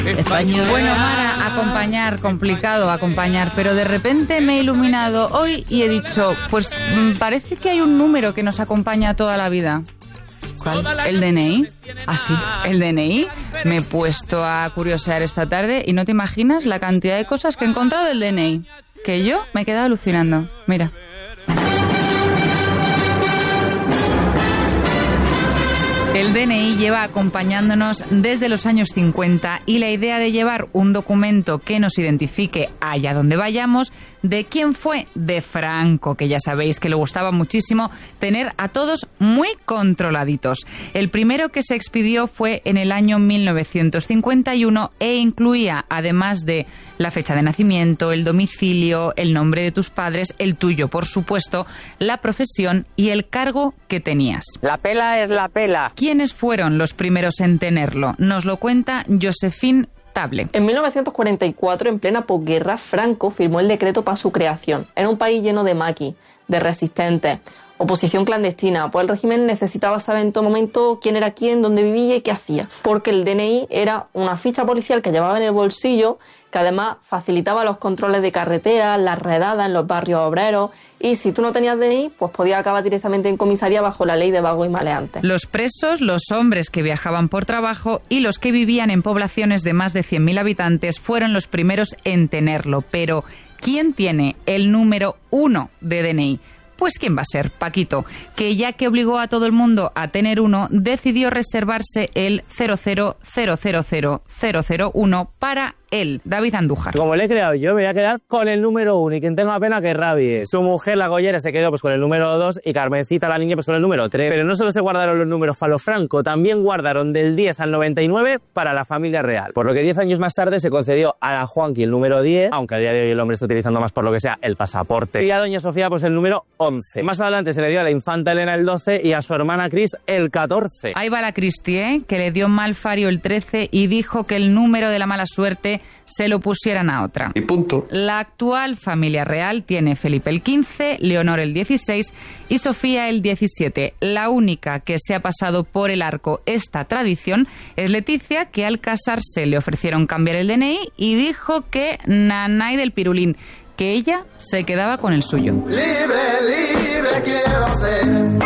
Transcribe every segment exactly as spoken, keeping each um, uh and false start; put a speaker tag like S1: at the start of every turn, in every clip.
S1: Español.
S2: Bueno, Mara, acompañar, complicado acompañar, pero de repente me he iluminado hoy y he dicho, pues parece que hay un número que nos acompaña toda la vida.
S1: ¿Cuál?
S2: El D N I. Ah, sí, el D N I. Me he puesto a curiosear esta tarde y no te imaginas la cantidad de cosas que he encontrado del D N I. Que yo me he quedado alucinando. Mira. El D N I lleva acompañándonos desde los años cincuenta y la idea de llevar un documento que nos identifique allá donde vayamos, ¿de quién fue? De Franco, que ya sabéis que le gustaba muchísimo tener a todos muy controladitos. El primero que se expidió fue en el año mil novecientos cincuenta y uno e incluía, además de la fecha de nacimiento, el domicilio, el nombre de tus padres, el tuyo, por supuesto, la profesión y el cargo que tenías.
S3: La pela es la pela.
S2: ¿Quiénes fueron los primeros en tenerlo? Nos lo cuenta Josephine Table.
S4: En mil novecientos cuarenta y cuatro, en plena posguerra, Franco firmó el decreto para su creación. Era un país lleno de maquis, de resistentes, oposición clandestina, pues el régimen necesitaba saber en todo momento quién era quién, dónde vivía y qué hacía. Porque el D N I era una ficha policial que llevaba en el bolsillo, que además facilitaba los controles de carretera, las redadas en los barrios obreros, y si tú no tenías D N I, pues podías acabar directamente en comisaría bajo la ley de vagos y maleantes.
S2: Los presos, los hombres que viajaban por trabajo y los que vivían en poblaciones de más de cien mil habitantes fueron los primeros en tenerlo. Pero, ¿quién tiene el número uno de D N I? Pues ¿quién va a ser? Paquito, que ya que obligó a todo el mundo a tener uno, decidió reservarse el cero cero cero cero cero cero cero uno para él, David Andújar.
S5: Como le he creado yo, me voy a quedar con el número uno y quien tenga pena que rabie. Su mujer, la Goyera, se quedó pues con el número dos y Carmencita, la niña, pues con el número tres. Pero no solo se guardaron los números para los Franco, también guardaron del diez al noventa y nueve para la familia real. Por lo que diez años más tarde se concedió a la Juanqui el número diez, aunque a día de hoy el hombre está utilizando más por lo que sea el pasaporte. Y a doña Sofía pues el número once. Más adelante se le dio a la infanta Elena el doce y a su hermana Cris el catorce.
S2: Ahí va la Cristi, ¿eh? Que le dio mal fario el trece y dijo que el número de la mala suerte se lo pusieran a otra.
S6: Y punto.
S2: La actual familia real tiene Felipe el quince, Leonor el dieciséis y Sofía el diecisiete. La única que se ha pasado por el arco esta tradición es Leticia, que al casarse le ofrecieron cambiar el D N I y dijo que nanay del pirulín, que ella se quedaba con el suyo.
S7: Libre, libre quiero ser,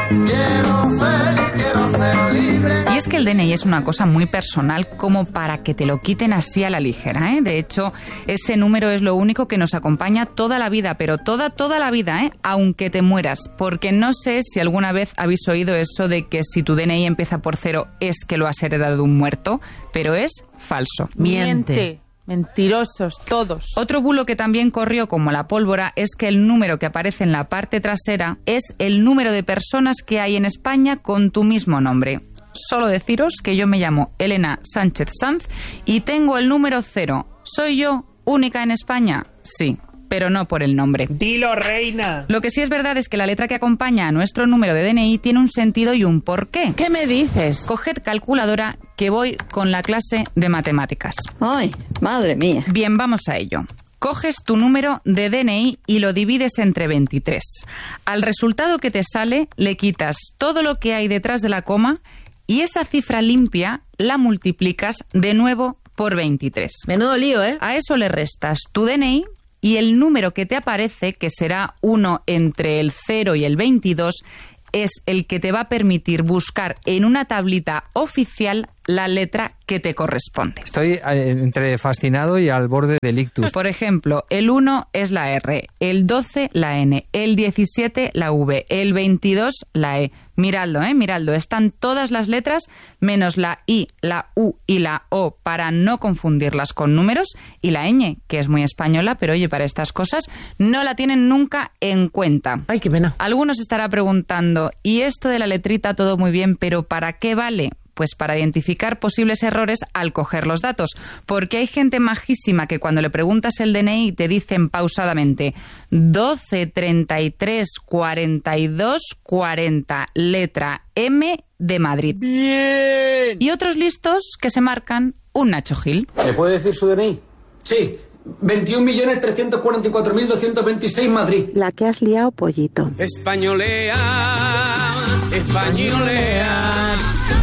S7: quiero ser, quiero ser libre.
S2: Y es que el D N I es una cosa muy personal como para que te lo quiten así a la ligera, ¿eh? De hecho, ese número es lo único que nos acompaña toda la vida, pero toda, toda la vida, ¿eh? Aunque te mueras. Porque no sé si alguna vez habéis oído eso de que si tu D N I empieza por cero es que lo has heredado de un muerto, pero es falso.
S1: Miente. Mentirosos, todos.
S2: Otro bulo que también corrió como la pólvora es que el número que aparece en la parte trasera es el número de personas que hay en España con tu mismo nombre. Solo deciros que yo me llamo Elena Sánchez Sanz y tengo el número cero. ¿Soy yo única en España? Sí, pero no por el nombre.
S5: ¡Dilo, reina!
S2: Lo que sí es verdad es que la letra que acompaña a nuestro número de D N I tiene un sentido y un porqué.
S1: ¿Qué me dices?
S2: Coged calculadora que voy con la clase de matemáticas.
S8: ¡Ay, madre mía!
S2: Bien, vamos a ello. Coges tu número de D N I y lo divides entre veintitrés. Al resultado que te sale le quitas todo lo que hay detrás de la coma y esa cifra limpia la multiplicas de nuevo por veintitrés.
S1: Menudo lío, ¿eh?
S2: A eso le restas tu D N I y el número que te aparece, que será uno entre el cero y el veintidós, es el que te va a permitir buscar en una tablita oficial la letra que te corresponde.
S9: Estoy entre fascinado y al borde del ictus.
S2: Por ejemplo, el uno es la R, el doce la N, el diecisiete la V, el veintidós la E. Miradlo, ¿eh? Miradlo. Están todas las letras menos la I, la U y la O para no confundirlas con números y la ñ, que es muy española, pero oye, para estas cosas no la tienen nunca en cuenta.
S1: Ay, qué pena.
S2: Algunos estará preguntando, ¿y esto de la letrita todo muy bien, pero para qué vale? Pues para identificar posibles errores al coger los datos. Porque hay gente majísima que cuando le preguntas el D N I te dicen pausadamente doce, treinta y tres, cuarenta y dos, cuarenta, letra M de Madrid.
S5: ¡Bien!
S2: Y otros listos que se marcan un Nacho Gil.
S10: ¿Me puede decir su D N I? Sí. veintiún millones trescientos cuarenta y cuatro mil doscientos veintiséis Madrid.
S8: La que has liado, pollito.
S11: Españolea, españolea.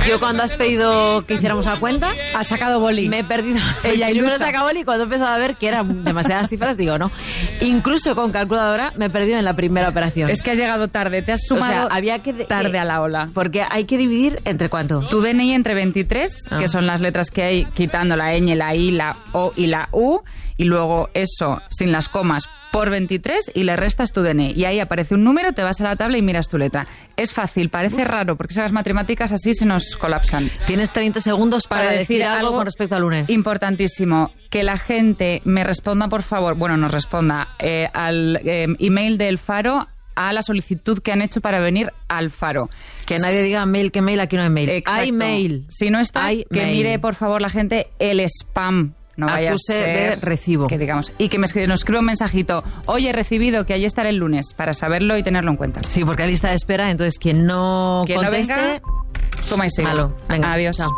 S1: Yo cuando has pedido que hiciéramos la cuenta,
S2: ha sacado boli.
S1: Me he perdido.
S2: Ella
S1: Primero
S2: ilusa.
S1: saca boli y cuando he empezado a ver que eran demasiadas cifras, digo, no. Incluso con calculadora me he perdido en la primera operación.
S2: Es que has llegado tarde, te has sumado
S1: o sea, había que
S2: tarde
S1: que,
S2: a la ola.
S1: Porque hay que dividir entre cuánto.
S2: Tu D N I entre veintitrés,
S1: Ah.
S2: que son las letras que hay, quitando la ñ, la I, la O y la U, y luego eso sin las comas por veintitrés y le restas tu D N I. Y ahí aparece un número, te vas a la tabla y miras tu letra. Es fácil, parece raro, porque esas matemáticas así se nos colapsan.
S1: Tienes treinta segundos para,
S2: Para
S1: decir,
S2: decir
S1: algo,
S2: algo
S1: con respecto al lunes.
S2: Importantísimo, que la gente me responda, por favor, bueno, nos responda eh, al eh, email del Faro, a la solicitud que han hecho para venir al Faro.
S1: Que nadie diga mail, que mail, aquí no hay mail.
S2: Exacto.
S1: Hay mail.
S2: Si no está,
S1: Hay
S2: que
S1: mail.
S2: mire, por favor, la gente el spam. No vaya
S1: Acuse
S2: a ser
S1: de recibo.
S2: Que digamos, y que me escriba, nos escriba un mensajito. Oye, he recibido, que allí estaré el lunes, para saberlo y tenerlo en cuenta.
S1: Sí, porque hay lista de espera, entonces quien no
S2: Quien no
S1: conteste...
S2: venga, toma y sigue.
S1: Malo. Venga,
S2: Adiós.
S1: chao.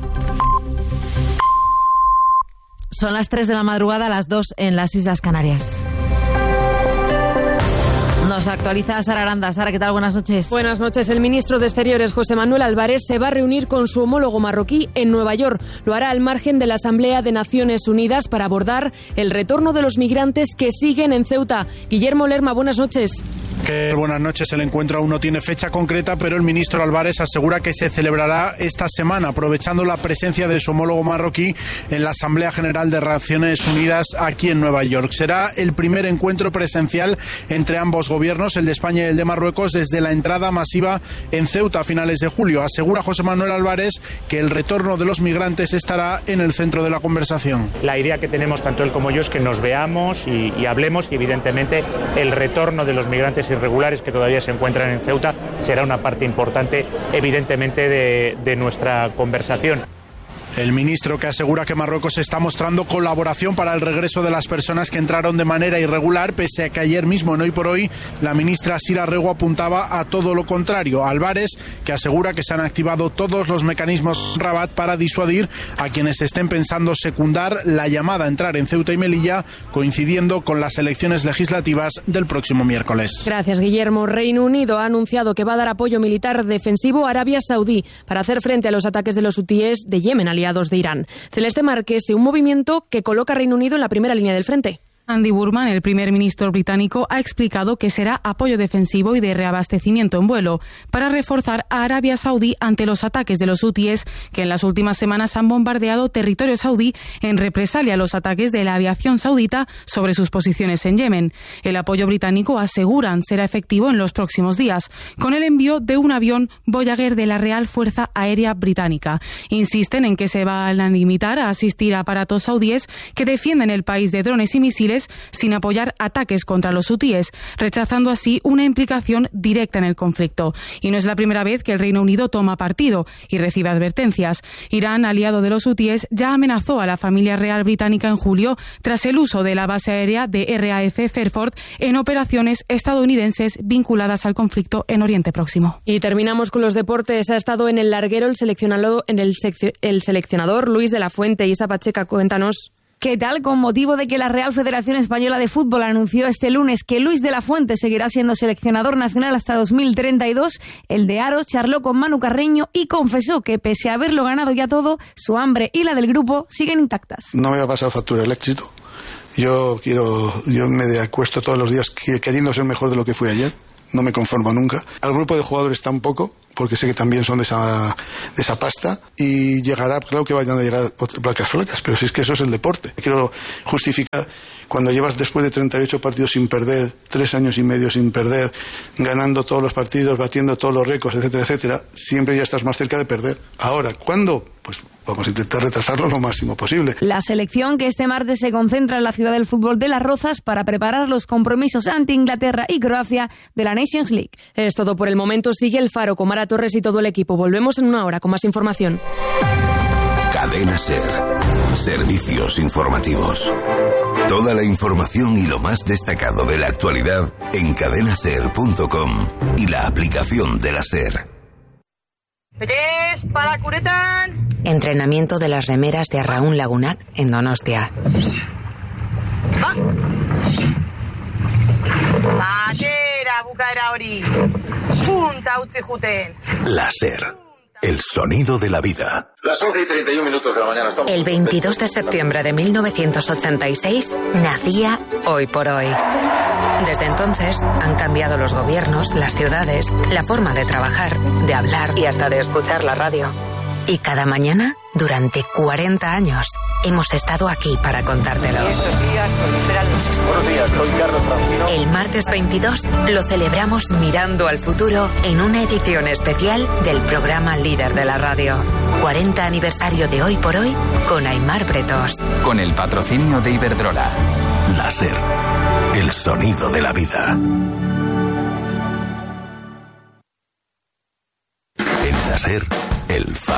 S1: Son las tres de la madrugada, las dos en las Islas Canarias. Nos actualiza Sara Aranda. Sara, ¿qué tal? Buenas noches.
S6: Buenas noches. El ministro de Exteriores, José Manuel Álvarez, se va a reunir con su homólogo marroquí en Nueva York. Lo hará al margen de la Asamblea de Naciones Unidas para abordar el retorno de los migrantes que siguen en Ceuta. Guillermo Lerma, buenas noches.
S11: Que buenas noches. El encuentro aún no tiene fecha concreta, pero el ministro Álvarez asegura que se celebrará esta semana, aprovechando la presencia de su homólogo marroquí en la Asamblea General de Naciones Unidas aquí en Nueva York. Será el primer encuentro presencial entre ambos gobiernos, el de España y el de Marruecos, desde la entrada masiva en Ceuta a finales de julio. Asegura José Manuel Álvarez que el retorno de los migrantes estará en el centro de la conversación.
S12: La idea que tenemos tanto él como yo es que nos veamos y, y hablemos, y evidentemente el retorno de los migrantes irregulares que todavía se encuentran en Ceuta será una parte importante, evidentemente, de, de nuestra conversación.
S11: El ministro, que asegura que Marruecos está mostrando colaboración para el regreso de las personas que entraron de manera irregular, pese a que ayer mismo, en Hoy por Hoy, la ministra Sira Rego apuntaba a todo lo contrario. Álvarez, que asegura que se han activado todos los mecanismos Rabat para disuadir a quienes estén pensando secundar la llamada a entrar en Ceuta y Melilla, coincidiendo con las elecciones legislativas del próximo miércoles.
S6: Gracias, Guillermo. Reino Unido ha anunciado que va a dar apoyo militar defensivo a Arabia Saudí para hacer frente a los ataques de los hutíes de Yemen, aliados de Irán. Celeste Márquez, un movimiento que coloca a Reino Unido en la primera línea del frente.
S13: Andy Burman, el primer ministro británico, ha explicado que será apoyo defensivo y de reabastecimiento en vuelo para reforzar a Arabia Saudí ante los ataques de los hutíes, que en las últimas semanas han bombardeado territorio saudí en represalia a los ataques de la aviación saudita sobre sus posiciones en Yemen. El apoyo británico, aseguran, será efectivo en los próximos días, con el envío de un avión Voyager de la Real Fuerza Aérea Británica. Insisten en que se van a limitar a asistir a aparatos saudíes que defienden el país de drones y misiles sin apoyar ataques contra los hutíes, rechazando así una implicación directa en el conflicto. Y no es la primera vez que el Reino Unido toma partido y recibe advertencias. Irán, aliado de los hutíes, ya amenazó a la familia real británica en julio tras el uso de la base aérea de R A F Fairford en operaciones estadounidenses vinculadas al conflicto en Oriente Próximo.
S6: Y terminamos con los deportes. Ha estado en el larguero el seleccionado, en el, seccio, el seleccionador Luis de la Fuente. Isa Pacheca, cuéntanos.
S14: ¿Qué tal? Con motivo de que la Real Federación Española de Fútbol anunció este lunes que Luis de la Fuente seguirá siendo seleccionador nacional hasta dos mil treinta y dos, el de Aro charló con Manu Carreño y confesó que pese a haberlo ganado ya todo, su hambre y la del grupo siguen intactas.
S15: No me va a pasar factura el éxito. Yo quiero, yo me acuesto todos los días queriendo ser mejor de lo que fui ayer. No me conformo nunca. Al grupo de jugadores tampoco, porque sé que también son de esa, de esa pasta, y llegará, claro que vayan a llegar otras placas flacas, pero si es que eso es el deporte. Quiero justificar, cuando llevas después de treinta y ocho partidos sin perder, tres años y medio sin perder, ganando todos los partidos, batiendo todos los récords, etcétera, etcétera, siempre ya estás más cerca de perder. Ahora, ¿cuándo? Pues vamos a intentar retrasarlo lo máximo posible.
S14: La selección, que este martes se concentra en la ciudad del fútbol de Las Rozas para preparar los compromisos ante Inglaterra y Croacia de la Nations League.
S6: Es todo por el momento. Sigue el Faro con Mara Torres y todo el equipo. Volvemos en una hora con más información.
S16: Cadena SER. Servicios informativos. Toda la información y lo más destacado de la actualidad en cadena ser punto com y la aplicación de la SER.
S17: Tres para Curetán.
S18: Entrenamiento de las remeras de Arraún Lagunac en Donostia.
S17: Va. Batera bukaera hori. Punta utzi juten.
S16: La SER. El sonido de la vida.
S19: Las once y treinta y un minutos de la mañana estamos...
S18: El veintidós de septiembre de mil novecientos ochenta y seis nacía Hoy por Hoy. Desde entonces han cambiado los gobiernos, las ciudades, la forma de trabajar, de hablar y hasta de escuchar la radio. Y cada mañana, durante cuarenta años, hemos estado aquí para contártelo.
S19: Buenos días, soy Carlos Francino.
S18: El martes veintidós lo celebramos mirando al futuro en una edición especial del programa líder de la radio. cuarenta aniversario de Hoy por Hoy con Aimar Bretos.
S20: Con el patrocinio de Iberdrola.
S16: Láser, el sonido de la vida. En Láser, el fa.